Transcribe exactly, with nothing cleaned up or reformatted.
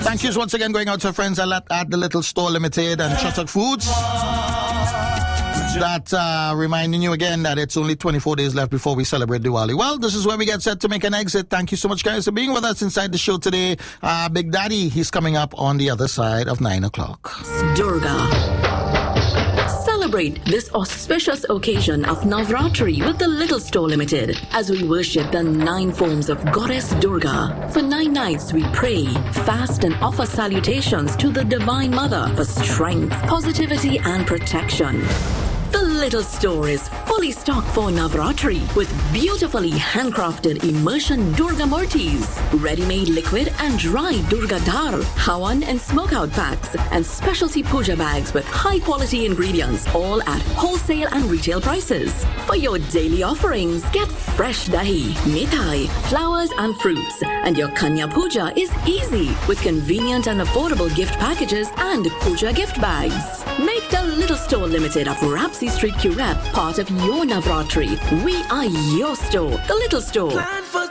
Thank yous once again going out to our friends at, at the Little Store Limited and Chatak Foods. That uh, reminding you again that it's only twenty-four days left before we celebrate Diwali. Well, this is where we get set to make an exit. Thank you so much, guys, for being with us inside the show today. Uh, Big Daddy, he's coming up on the other side of nine o'clock. Durga. Celebrate this auspicious occasion of Navratri with the Little Store Limited as we worship the nine forms of Goddess Durga. For nine nights we pray, fast and offer salutations to the Divine Mother for strength, positivity and protection. The Little Store is fully stocked for Navratri with beautifully handcrafted immersion Durga Murtis, ready-made liquid and dry Durga Dhar, Hawan and smokeout packs, and specialty puja bags with high-quality ingredients, all at wholesale and retail prices. For your daily offerings, get fresh dahi, mithai, flowers and fruits, and your Kanya Puja is easy with convenient and affordable gift packages and puja gift bags. Make the Little Store Limited of Rapsy Street, Curep part of your Navratri. We are your store, the Little Store.